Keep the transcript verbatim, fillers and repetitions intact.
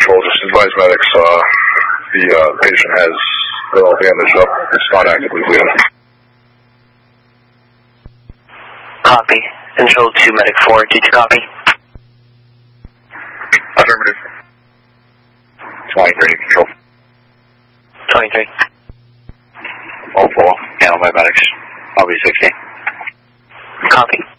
Control, just advise medics, uh, the, uh, patient has all bandaged up. It's not actively bleeding. Copy. Control two, Medic four. Did you copy? Affirmative. twenty-three, Control. twenty-three. All four, handle by medics. I'll be sixty. Copy.